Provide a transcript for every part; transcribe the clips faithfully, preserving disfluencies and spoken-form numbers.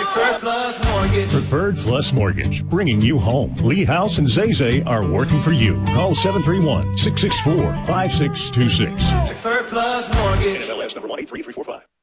Preferred Plus Mortgage. Preferred Plus Mortgage, bringing you home. Lee House and Zay Zay are working for you. Call seven three one, six six four, five six two six. Preferred Plus Mortgage. N M L S number one eight three three four five.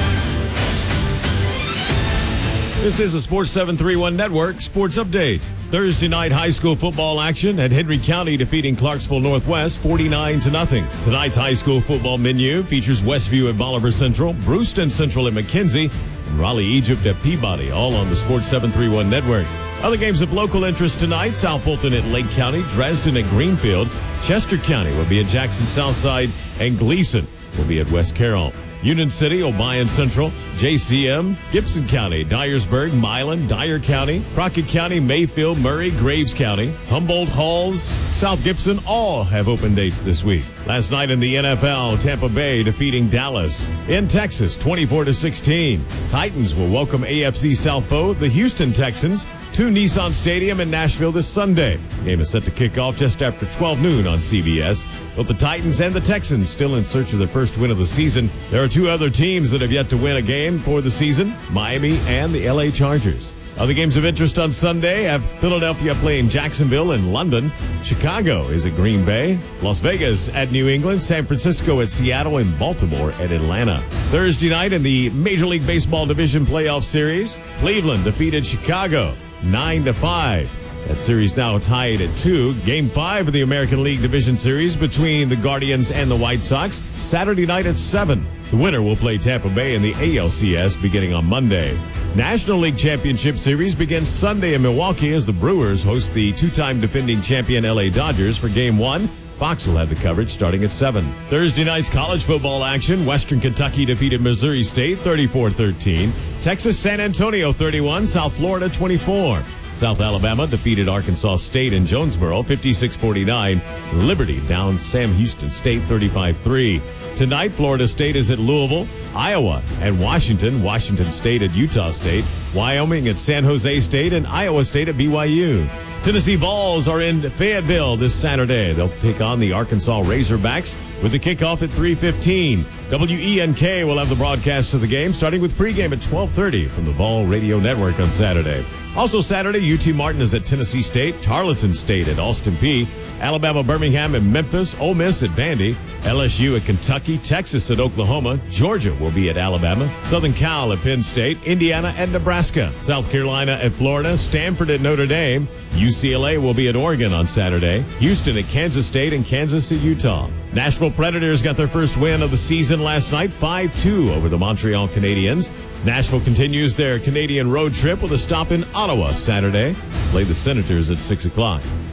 This is the Sports seven thirty-one Network Sports Update. Thursday night high school football action at Henry County defeating Clarksville Northwest forty-nine to nothing. Tonight's high school football menu features Westview at Bolivar Central, Brewston Central at McKenzie, and Raleigh Egypt at Peabody, all on the Sports seven thirty-one Network. Other games of local interest tonight: South Fulton at Lake County, Dresden at Greenfield, Chester County will be at Jackson Southside, and Gleason will be at West Carroll. Union City, Obion Central, J C M, Gibson County, Dyersburg, Milan, Dyer County, Crockett County, Mayfield, Murray, Graves County, Humboldt, Halls, South Gibson, all have open dates this week. Last night in the N F L, Tampa Bay defeating Dallas. In Texas, twenty-four to sixteen. Titans will welcome A F C South foe, the Houston Texans, to Nissan Stadium in Nashville this Sunday. Game is set to kick off just after twelve noon on C B S. Both the Titans and the Texans still in search of their first win of the season. There are two other teams that have yet to win a game for the season, Miami and the L A Chargers. Other games of interest on Sunday have Philadelphia playing Jacksonville and London. Chicago is at Green Bay. Las Vegas at New England. San Francisco at Seattle, and Baltimore at Atlanta. Thursday night in the Major League Baseball Division Playoff Series, Cleveland defeated Chicago nine to five. That series now tied at two. Game five of the American League Division Series between the Guardians and the White Sox, Saturday night at seven. The winner will play Tampa Bay in the A L C S beginning on Monday. National League Championship Series begins Sunday in Milwaukee as the Brewers host the two-time defending champion L A Dodgers for Game one. Fox will have the coverage starting at seven. Thursday night's college football action. Western Kentucky defeated Missouri State thirty-four thirteen. Texas San Antonio thirty-one, South Florida twenty-four. South Alabama defeated Arkansas State in Jonesboro fifty-six forty-nine. Liberty downed Sam Houston State thirty-five three. Tonight, Florida State is at Louisville, Iowa at Washington, Washington State at Utah State, Wyoming at San Jose State, and Iowa State at B Y U. Tennessee Vols are in Fayetteville this Saturday. They'll take on the Arkansas Razorbacks with the kickoff at three fifteen. W E N K will have the broadcast of the game starting with pregame at twelve thirty from the Vol Radio Network on Saturday. Also Saturday, U T Martin is at Tennessee State, Tarleton State at Austin Peay, Alabama Birmingham at Memphis, Ole Miss at Vandy, L S U at Kentucky, Texas at Oklahoma, Georgia will be at Alabama, Southern Cal at Penn State, Indiana at Nebraska, South Carolina at Florida, Stanford at Notre Dame, U C L A will be at Oregon on Saturday, Houston at Kansas State, and Kansas at Utah. Nashville Predators got their first win of the season last night, five two over the Montreal Canadiens. Nashville continues their Canadian road trip with a stop in Ottawa Saturday. Play the Senators at six o'clock.